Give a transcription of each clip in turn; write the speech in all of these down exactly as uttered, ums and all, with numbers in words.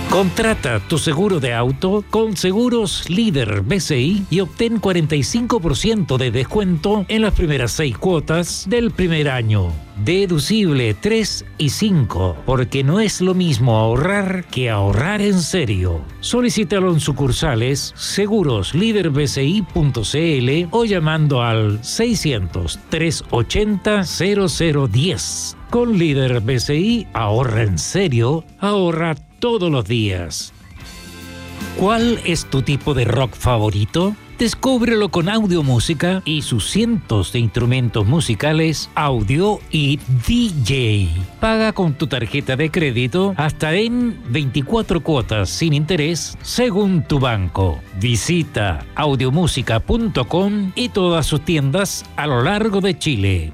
Contrata tu seguro de auto con Seguros Líder B C I y obtén cuarenta y cinco por ciento de descuento en las primeras seis cuotas del primer año. Deducible tres y cinco, porque no es lo mismo ahorrar que ahorrar en serio. Solicítalo en sucursales seguros líder b c i punto c l o llamando al seiscientos, trescientos ochenta, cero cero diez. Con Líder B C I, ahorra en serio, ahorra todos los días. ¿Cuál es tu tipo de rock favorito? Descúbrelo con Audio Música y sus cientos de instrumentos musicales, audio y D J. Paga con tu tarjeta de crédito hasta en veinticuatro cuotas sin interés según tu banco. Visita audiomúsica punto com y todas sus tiendas a lo largo de Chile.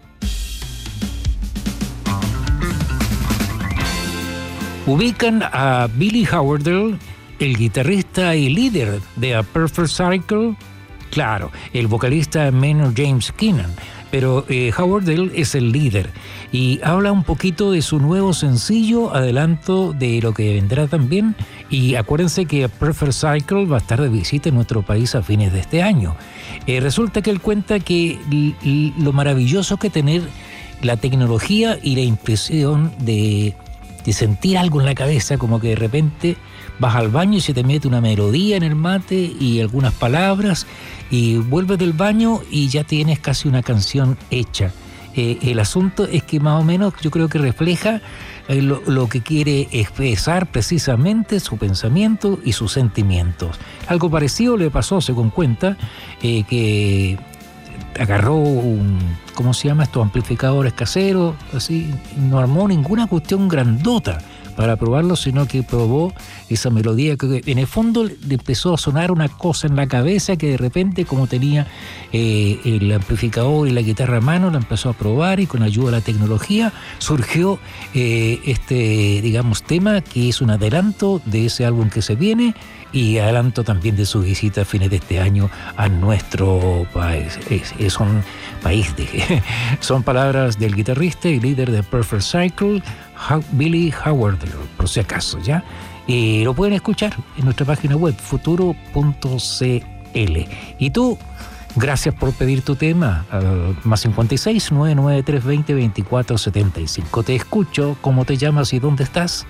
Ubican a Billy Howerdel, el guitarrista y líder de A Perfect Circle. Claro, el vocalista Maynard James Keenan, pero eh, Howerdel es el líder y habla un poquito de su nuevo sencillo, adelanto de lo que vendrá también. Y acuérdense que A Perfect Circle va a estar de visita en nuestro país a fines de este año. Eh, resulta que él cuenta que l- l- lo maravilloso que tener la tecnología y la impresión de de sentir algo en la cabeza, como que de repente vas al baño y se te mete una melodía en el mate y algunas palabras y vuelves del baño y ya tienes casi una canción hecha. Eh, el asunto es que más o menos yo creo que refleja eh, lo, lo que quiere expresar precisamente su pensamiento y sus sentimientos. Algo parecido le pasó, según cuenta, eh, que agarró un, ¿cómo se llama? Estos amplificadores caseros, así, no armó ninguna cuestión grandota para probarlo, sino que probó esa melodía que en el fondo le empezó a sonar una cosa en la cabeza que de repente, como tenía eh, el amplificador y la guitarra a mano, la empezó a probar y con ayuda de la tecnología surgió eh, este, digamos, tema que es un adelanto de ese álbum que se viene y adelanto también de su visita a fines de este año a nuestro país. Es, es un país de... Son palabras del guitarrista y líder de Perfect Circle, Billy Howerdel, por si acaso, ¿ya? Y lo pueden escuchar en nuestra página web, futuro punto c l. Y tú, gracias por pedir tu tema, uh, más cincuenta y seis, nueve nueve tres, veinte, veinticuatro setenta y cinco. Te escucho, ¿cómo te llamas y dónde estás?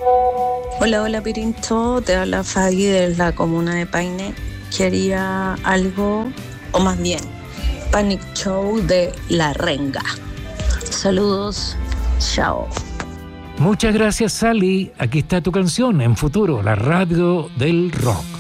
Hola, hola Pirinto, te habla Fabi de la comuna de Paine. Quería algo, o más bien, Panic Show de La Renga. Saludos, chao. Muchas gracias, Sally. Aquí está tu canción en Futuro, la radio del rock.